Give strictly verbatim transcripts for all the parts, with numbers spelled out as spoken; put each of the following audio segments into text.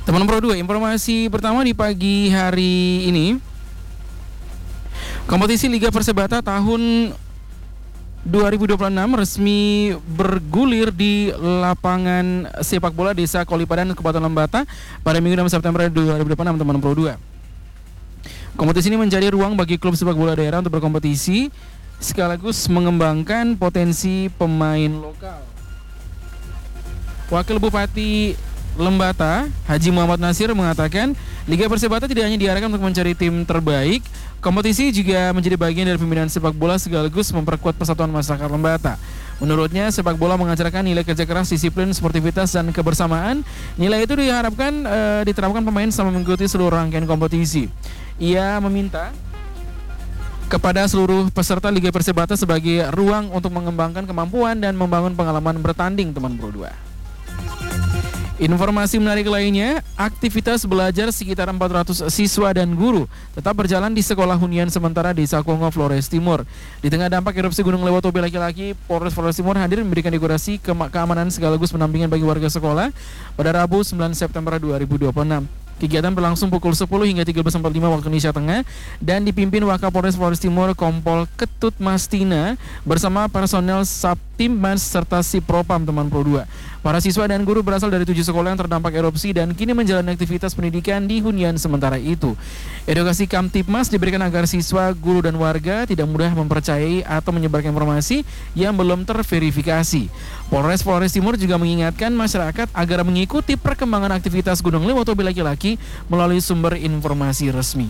Teman Pro dua, informasi pertama di pagi hari ini. Kompetisi Liga Persahabatan tahun dua ribu dua puluh enam resmi bergulir di lapangan sepak bola Desa Kolipadan, Kabupaten Lembata pada Minggu enam September dua ribu dua puluh enam, teman Pro dua. Kompetisi ini menjadi ruang bagi klub sepak bola daerah untuk berkompetisi sekaligus mengembangkan potensi pemain lokal. Wakil Bupati Lembata, Haji Muhammad Nasir mengatakan, Liga Persahabatan tidak hanya diarahkan untuk mencari tim terbaik, kompetisi juga menjadi bagian dari pembinaan sepak bola sekaligus memperkuat persatuan masyarakat Lembata. Menurutnya, sepak bola mengajarkan nilai kerja keras, disiplin, sportivitas, dan kebersamaan. Nilai itu diharapkan e, diterapkan pemain selama mengikuti seluruh rangkaian kompetisi. Ia meminta kepada seluruh peserta Liga Persahabatan sebagai ruang untuk mengembangkan kemampuan dan membangun pengalaman bertanding, teman Pro dua. Informasi menarik lainnya, aktivitas belajar sekitar empat ratus siswa dan guru tetap berjalan di Sekolah Hunian Sementara Desa Kongo, Flores Timur. Di tengah dampak erupsi Gunung Lewotobe laki-laki, Polres Flores Timur hadir memberikan dekorasi ke- keamanan sekaligus pendampingan bagi warga sekolah pada Rabu sembilan September dua ribu dua puluh enam. Kegiatan berlangsung pukul sepuluh hingga tiga belas empat puluh lima waktu Indonesia Tengah dan dipimpin Wakapolres Flores Timur Kompol Ketut Mastina bersama personel Saptimmas serta Sipropam, teman Pro dua. Para siswa dan guru berasal dari tujuh sekolah yang terdampak erupsi dan kini menjalani aktivitas pendidikan di hunian sementara itu. Edukasi Kamtipmas diberikan agar siswa, guru, dan warga tidak mudah mempercayai atau menyebarkan informasi yang belum terverifikasi. Polres Flores Timur juga mengingatkan masyarakat agar mengikuti perkembangan aktivitas Gunung Lewotobe laki-laki melalui sumber informasi resmi.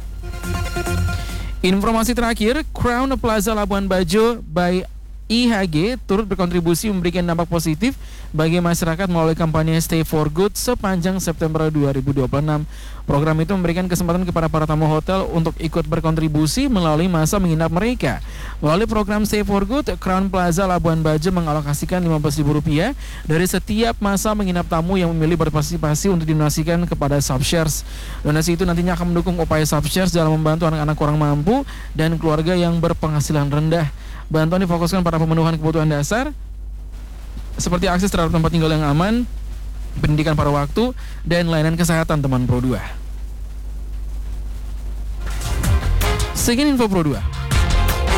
Informasi terakhir, Crown Plaza Labuan Bajo by I H G turut berkontribusi memberikan dampak positif bagi masyarakat melalui kampanye Stay for Good sepanjang September dua ribu dua puluh enam. Program itu memberikan kesempatan kepada para tamu hotel untuk ikut berkontribusi melalui masa menginap mereka. Melalui program Stay for Good, Crown Plaza Labuan Bajo mengalokasikan lima belas ribu rupiah dari setiap masa menginap tamu yang memilih berpartisipasi untuk didonasikan kepada Subshares. Donasi itu nantinya akan mendukung upaya Subshares dalam membantu anak-anak kurang mampu dan keluarga yang berpenghasilan rendah. Bantuan difokuskan pada pemenuhan kebutuhan dasar seperti akses terhadap tempat tinggal yang aman, pendidikan pada waktu, dan layanan kesehatan, teman Pro dua. Sekian info Pro dua.